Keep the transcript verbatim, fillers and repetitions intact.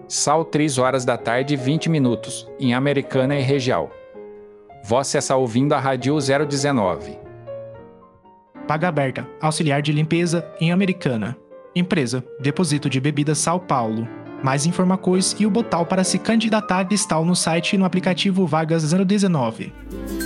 Sal três horas da tarde, vinte minutos, em Americana e região. Você está ouvindo a Rádio zero dezenove. Vaga aberta, auxiliar de limpeza em Americana. Empresa, Depósito de Bebidas São Paulo. Mais informações e o botão para se candidatar está no site e no aplicativo Vagas zero dezenove.